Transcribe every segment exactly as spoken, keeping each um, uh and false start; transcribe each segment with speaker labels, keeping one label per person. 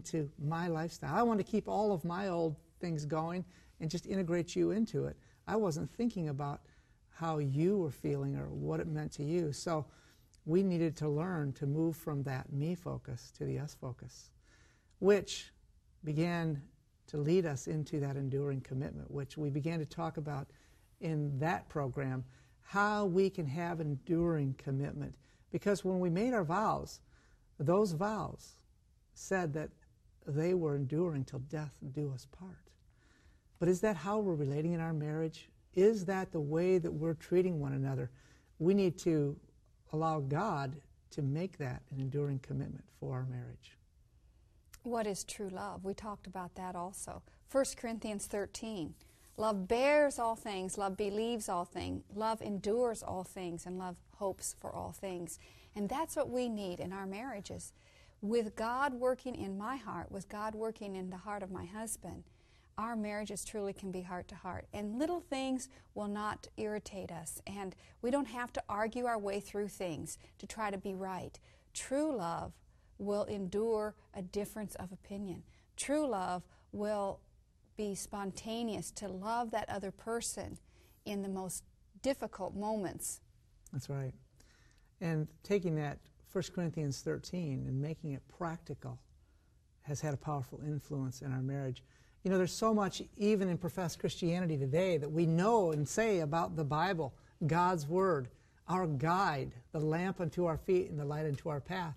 Speaker 1: into my lifestyle. I wanted to keep all of my old things going and just integrate you into it. I wasn't thinking about how you were feeling or what it meant to you. So we needed to learn to move from that me focus to the us focus, which began to lead us into that enduring commitment, which we began to talk about in that program, how we can have enduring commitment. Because when we made our vows, those vows said that they were enduring till death do us part. But is that how we're relating in our marriage? Is that the way that we're treating one another? We need to allow God to make that an enduring commitment for our marriage.
Speaker 2: What is true love? We talked about that also. First Corinthians thirteen. Love bears all things, love believes all things, love endures all things, and love hopes for all things. And that's what we need in our marriages. With God working in my heart, with God working in the heart of my husband, our marriages truly can be heart to heart. And little things will not irritate us. And we don't have to argue our way through things to try to be right. True love will endure a difference of opinion. True love will be spontaneous to love that other person in the most difficult moments.
Speaker 1: That's right. And taking that First Corinthians thirteen and making it practical has had a powerful influence in our marriage. You know, there's so much, even in professed Christianity today, that we know and say about the Bible, God's Word, our guide, the lamp unto our feet and the light unto our path.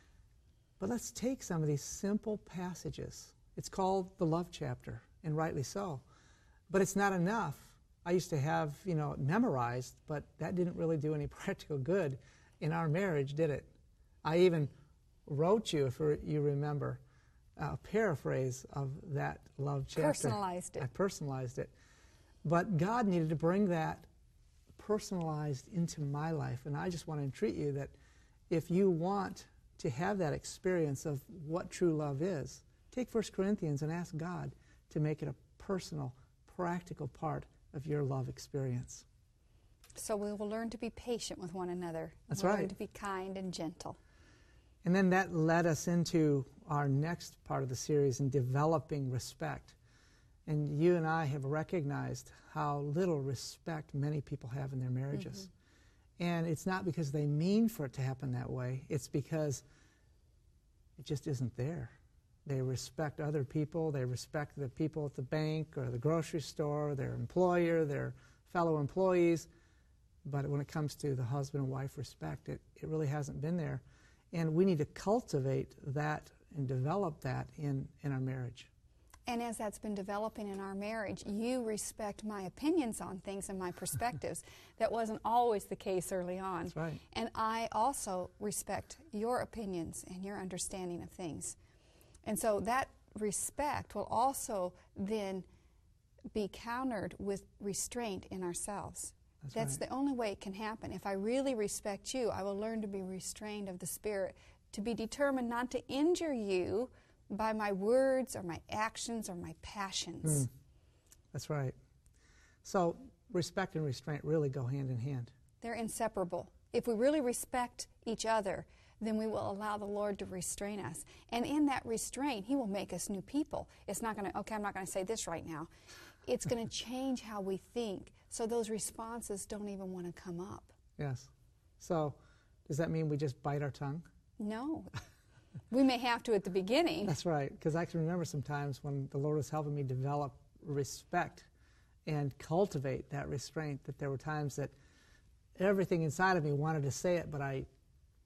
Speaker 1: But let's take some of these simple passages. It's called the love chapter, and rightly so. But it's not enough. I used to have, you know, memorized, but that didn't really do any practical good in our marriage, did it? I even wrote you, if you remember, a paraphrase of that love chapter.
Speaker 2: Personalized it.
Speaker 1: I personalized it. But God needed to bring that personalized into my life. And I just want to entreat you that if you want to have that experience of what true love is, take First Corinthians and ask God to make it a personal, practical part of your love experience.
Speaker 2: So we will learn to be patient with one another.
Speaker 1: That's
Speaker 2: we'll
Speaker 1: right.
Speaker 2: Learn to be kind and gentle.
Speaker 1: And then that led us into our next part of the series in developing respect. And you and I have recognized how little respect many people have in their marriages. Mm-hmm. And it's not because they mean for it to happen that way. It's because it just isn't there. They respect other people. They respect the people at the bank or the grocery store, their employer, their fellow employees. But when it comes to the husband and wife respect, it, it really hasn't been there. And we need to cultivate that and develop that in, in our marriage.
Speaker 2: And as that's been developing in our marriage, you respect my opinions on things and my perspectives. That wasn't always the case early on.
Speaker 1: That's right.
Speaker 2: And I also respect your opinions and your understanding of things. And so that respect will also then be countered with restraint in ourselves.
Speaker 1: That's,
Speaker 2: That's
Speaker 1: right.
Speaker 2: the only way it can happen. If I really respect you, I will learn to be restrained of the Spirit, to be determined not to injure you by my words or my actions or my passions.
Speaker 1: Mm. That's right. So respect and restraint really go hand in hand.
Speaker 2: They're inseparable. If we really respect each other, then we will allow the Lord to restrain us. And in that restraint, He will make us new people. It's not going to, okay, I'm not going to say this right now. It's going to change how we think, so those responses don't even want to come up.
Speaker 1: Yes. So does that mean we just bite our tongue?
Speaker 2: No. We may have to at the beginning.
Speaker 1: That's right, because I can remember some times when the Lord was helping me develop respect and cultivate that restraint, that there were times that everything inside of me wanted to say it, but I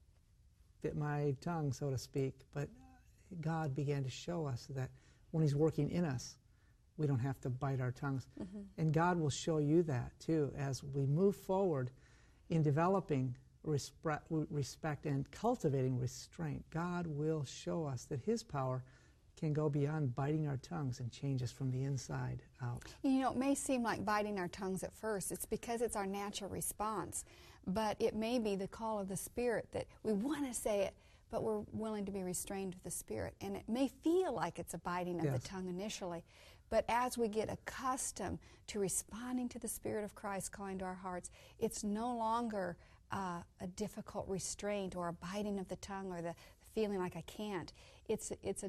Speaker 1: bit my tongue, so to speak. But God began to show us that when He's working in us, we don't have to bite our tongues. Mm-hmm. And God will show you that, too, as we move forward in developing respect, respect and cultivating restraint. God will show us that His power can go beyond biting our tongues and change us from the inside out.
Speaker 2: You know, it may seem like biting our tongues at first. It's because it's our natural response. But it may be the call of the Spirit that we want to say it, but we're willing to be restrained with the Spirit. And it may feel like it's a biting of
Speaker 1: yes.
Speaker 2: the tongue initially. But as we get accustomed to responding to the Spirit of Christ calling to our hearts, it's no longer uh, a difficult restraint or a biting of the tongue or the feeling like I can't. It's, it's a